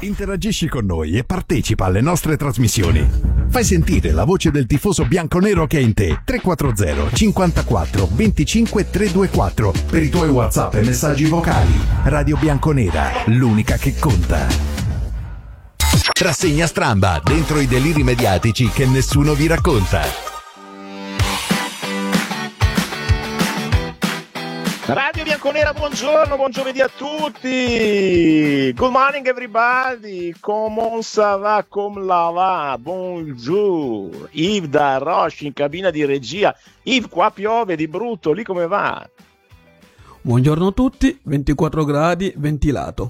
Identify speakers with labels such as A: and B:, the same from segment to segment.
A: Interagisci con noi e partecipa alle nostre trasmissioni. Fai sentire la voce del tifoso bianconero che è in te. 340 54 25 324 per i tuoi WhatsApp e messaggi vocali. Radio Bianconera, l'unica che conta. Rassegna Stramba, dentro i deliri mediatici che nessuno vi racconta.
B: Radio Bianconera, buongiorno, buon giovedì a tutti. Good morning everybody. Comment ça va, come la va? Bonjour. Yves da Roche in cabina di regia. Yves, qua piove di brutto, lì come va?
C: Buongiorno a tutti, 24 gradi, ventilato.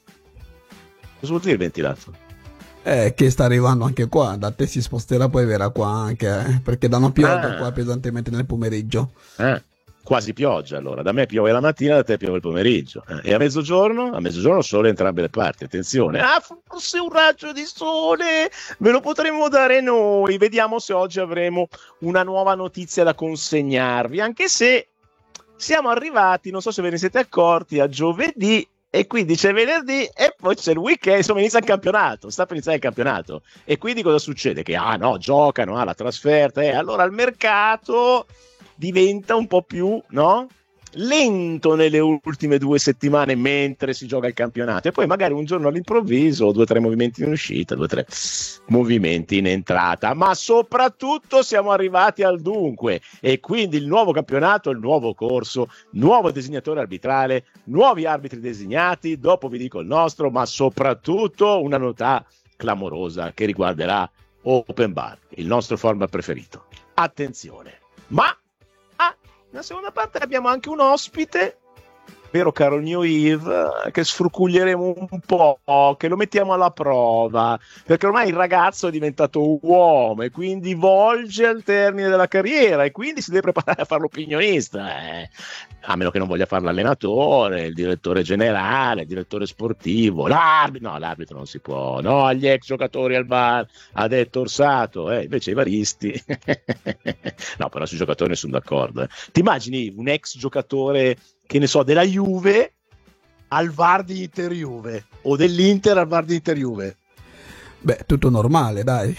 B: Cosa vuol dire ventilato?
C: Che sta arrivando anche qua, da te si sposterà, poi verrà qua anche, perché danno pioggia qua pesantemente nel pomeriggio.
B: Quasi pioggia allora, da me piove la mattina, da te piove il pomeriggio. E a mezzogiorno? A mezzogiorno sole entrambe le parti, attenzione. Forse un raggio di sole ve lo potremmo dare noi. Vediamo se oggi avremo una nuova notizia da consegnarvi, anche se siamo arrivati, non so se ve ne siete accorti, a giovedì, e quindi c'è venerdì e poi c'è il weekend, insomma inizia il campionato, sta per iniziare il campionato. E quindi cosa succede? Che giocano, la trasferta, allora il mercato diventa un po' più, lento nelle ultime 2 settimane mentre si gioca il campionato, e poi magari un giorno all'improvviso 2 o 3 movimenti in uscita, 2 o 3 movimenti in entrata, ma soprattutto siamo arrivati al dunque, e quindi il nuovo campionato, il nuovo corso, nuovo designatore arbitrale, nuovi arbitri designati, dopo vi dico il nostro, ma soprattutto una novità clamorosa che riguarderà Open Bar, il nostro format preferito. Attenzione, ma nella seconda parte abbiamo anche un ospite, vero caro il mio Yves, che sfrucuglieremo un po', che lo mettiamo alla prova, perché ormai il ragazzo è diventato uomo e quindi volge al termine della carriera e quindi si deve preparare a fare l'opinionista, a meno che non voglia fare l'allenatore, il direttore generale, il direttore sportivo, l'arbitro non si può, agli ex giocatori al bar, ha detto Orsato, invece i varisti no, però sui giocatori ne sono d'accordo. Ti immagini un ex giocatore, che ne so, della Juve al VAR di Inter Juve o dell'Inter al VAR di Inter Juve?
C: Beh, tutto normale, dai.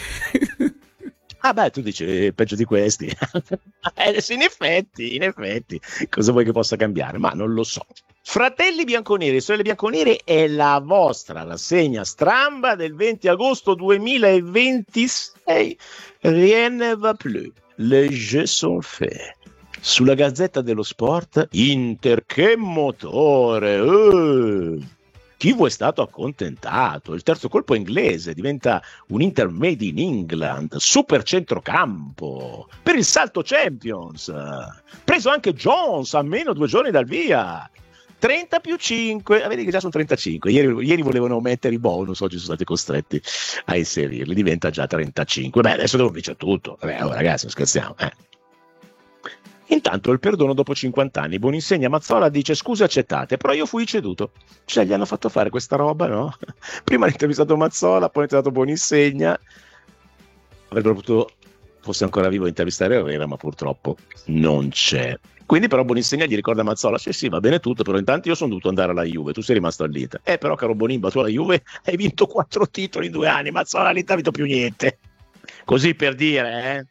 B: Tu dici peggio di questi. Sì, in effetti, cosa vuoi che possa cambiare? Ma non lo so. Fratelli bianconeri, sorelle bianconere, è la vostra rassegna Stramba del 20 agosto 2026. Rien ne va plus. Les jeux sont faits. Sulla Gazzetta dello Sport, Inter, che motore! Chi vuoi stato accontentato? Il terzo colpo inglese diventa un Inter made in England, super centrocampo, per il salto Champions. Preso anche Jones a meno 2 giorni dal via. 30 più 5, vedi che già sono 35. Ieri volevano mettere i bonus, oggi sono stati costretti a inserirli, diventa già 35. Adesso devo vincere tutto. Ragazzi, non scherziamo, Intanto il perdono dopo 50 anni, Boninsegna Mazzola dice scuse accettate, però io fui ceduto. Cioè gli hanno fatto fare questa roba, no? Prima hanno intervistato Mazzola, poi hanno intervistato Boninsegna. Avrebbero potuto, fosse ancora vivo, intervistare Herrera, ma purtroppo non c'è. Quindi però Boninsegna gli ricorda a Mazzola, sì, va bene tutto, però intanto io sono dovuto andare alla Juve, tu sei rimasto all'Inter. Però caro Bonimba, tu alla Juve hai vinto 4 titoli in 2 anni, Mazzola all'Inter ha vinto più niente. Così per dire,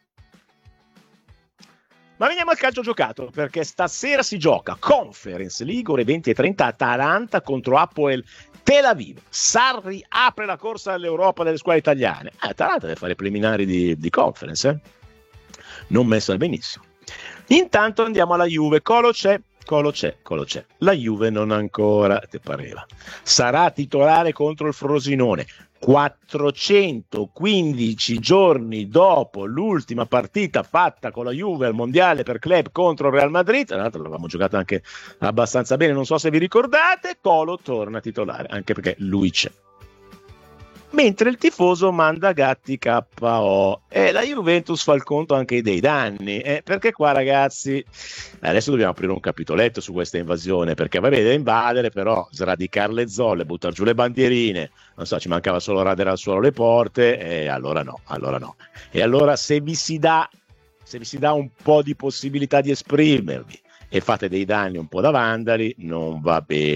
B: Ma veniamo al calcio giocato, perché stasera si gioca Conference League, ore 20:30, Atalanta contro Hapoel Tel Aviv. Sarri apre la corsa all'Europa delle squadre italiane. Atalanta deve fare i preliminari di Conference, non messa benissimo. Intanto andiamo alla Juve, Colo c'è. La Juve non ancora, te pareva. Sarà titolare contro il Frosinone. 415 giorni dopo l'ultima partita fatta con la Juve al mondiale per club contro il Real Madrid, tra l'altro l'avevamo giocata anche abbastanza bene, non so se vi ricordate, Colo torna titolare, anche perché lui c'è. Mentre il tifoso manda Gatti KO e la Juventus fa il conto anche dei danni, perché qua ragazzi adesso dobbiamo aprire un capitoletto su questa invasione, perché va bene da invadere, però sradicare le zolle, buttare giù le bandierine, non so, ci mancava solo radere al suolo le porte, e allora no. E allora se vi si dà un po' di possibilità di esprimervi e fate dei danni un po' da vandali, non va bene.